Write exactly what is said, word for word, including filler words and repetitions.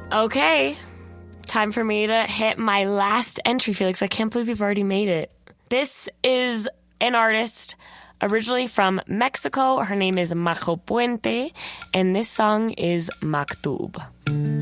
Okay. Time for me to hit my last entry, Felix. I can't believe you've already made it. This is an artist originally from Mexico. Her name is Majo Puente, and this song is Maktub.